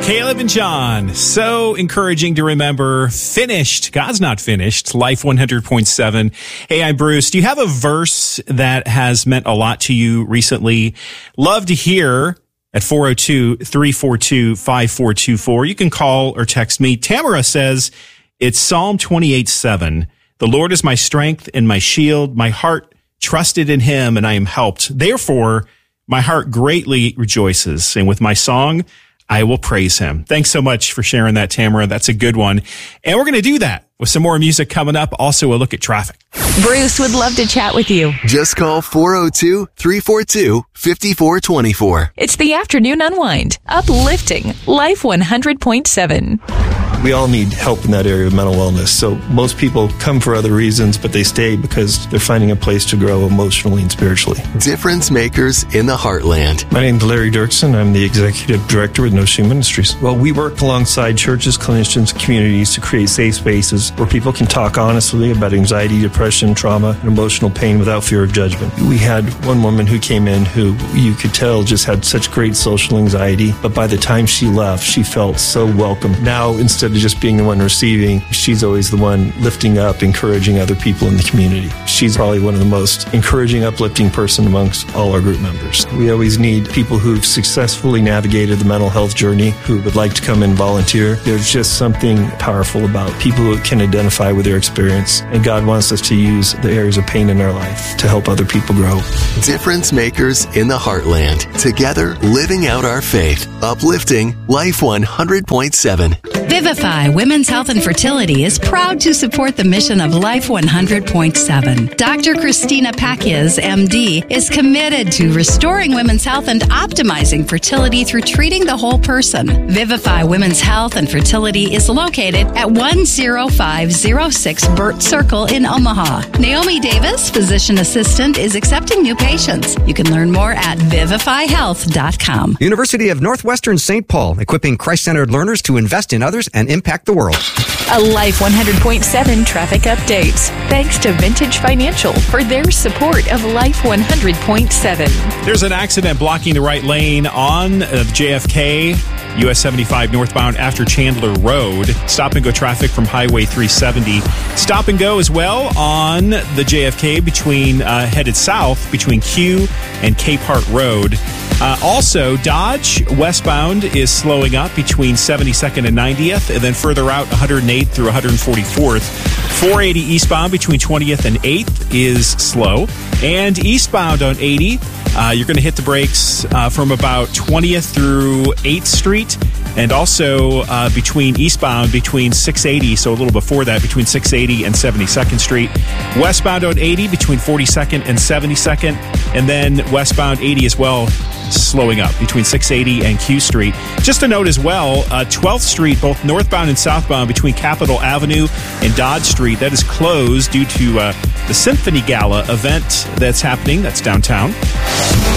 Caleb and John, so encouraging to remember. Finished. God's not finished. Life 100.7. Hey, I'm Bruce. Do you have a verse that has meant a lot to you recently? Love to hear at 402-342-5424. You can call or text me. Tamara says it's Psalm 28:7. The Lord is my strength and my shield. My heart trusted in him and I am helped. Therefore, my heart greatly rejoices. And with my song, I will praise him. Thanks so much for sharing that, Tamara. That's a good one. And we're going to do that with some more music coming up. Also, a look at traffic. Bruce would love to chat with you. Just call 402-342-5424. It's the Afternoon Unwind. Uplifting Life 100.7. We all need help in that area of mental wellness. So most people come for other reasons, but they stay because they're finding a place to grow emotionally and spiritually. Difference makers in the heartland. My name is Larry Dirksen. I'm the executive director with No Shame Ministries. Well, we work alongside churches, clinicians, communities to create safe spaces where people can talk honestly about anxiety, depression, trauma, and emotional pain without fear of judgment. We had one woman who came in who you could tell just had such great social anxiety, but by the time she left, she felt so welcome. Now, instead of just being the one receiving, she's always the one lifting up, encouraging other people in the community. She's probably one of the most encouraging, uplifting person amongst all our group members. We always need people who've successfully navigated the mental health journey, who would like to come and volunteer. There's just something powerful about people who can identify with their experience, and God wants us to use the areas of pain in our life to help other people grow. Difference makers in the heartland. Together, living out our faith. Uplifting Life 100.7. Vivify Women's Health and Fertility is proud to support the mission of Life 100.7. Dr. Christina Pacias, MD, is committed to restoring women's health and optimizing fertility through treating the whole person. Vivify Women's Health and Fertility is located at 10506 Burt Circle in Omaha. Naomi Davis, physician assistant, is accepting new patients. You can learn more at vivifyhealth.com. University of Northwestern St. Paul, equipping Christ-centered learners to invest in others and impact the world. A Life 100.7 traffic updates. Thanks to Vintage Financial for their support of Life 100.7. There's an accident blocking the right lane on JFK, US 75 northbound after Chandler Road. Stop and go traffic from Highway 370. Stop and go as well on the JFK between headed south between Q and Cape Hart Road. Also, Dodge westbound is slowing up between 72nd and 90th, and then further out 108th through 144th. 480 eastbound between 20th and 8th is slow. And eastbound on 80, you're going to hit the brakes from about 20th through 8th Street. And also between eastbound between 680, so a little before that, between 680 and 72nd Street. Westbound on 80 between 42nd and 72nd. And then westbound 80 as well, slowing up between 680 and Q Street. Just a note as well, 12th Street, both northbound and southbound between Capitol Avenue and Dodge Street, that is closed due to the Symphony Gala event that's happening. That's downtown.